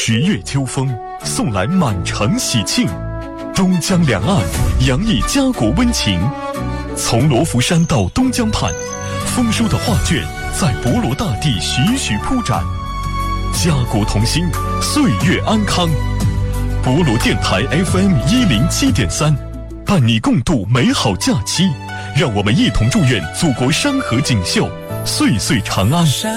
10月秋风送来满城喜庆，东江两岸洋溢家国温情。从罗浮山到东江畔，丰收的画卷在博罗大地徐徐铺展。家国同心，岁月安康。博罗电台 FM107.3，伴你共度美好假期。让我们一同祝愿祖国山河锦绣，岁岁长安。